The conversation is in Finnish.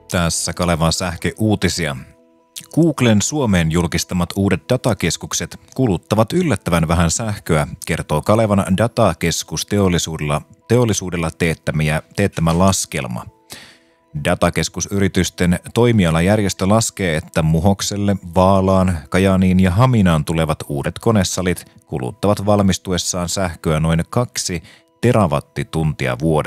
Tässä Kalevan sähköuutisia. Googlen Suomeen julkistamat uudet datakeskukset kuluttavat yllättävän vähän sähköä, kertoo Kalevan datakeskus teollisuudella teettämä laskelma. Datakeskusyritysten toimialajärjestö laskee, että Muhokselle, Vaalaan, Kajaaniin ja Haminaan tulevat uudet konesalit kuluttavat valmistuessaan sähköä noin 2 terawattituntia vuodessa.